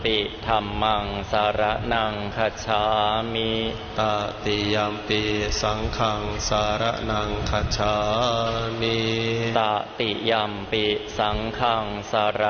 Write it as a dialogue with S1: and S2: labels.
S1: ติธัมมังสรณังคัจฉามิ
S2: ตติยัมปิสังฆังสรณังคัจฉามิ
S1: ตติยัมปิสังฆังสร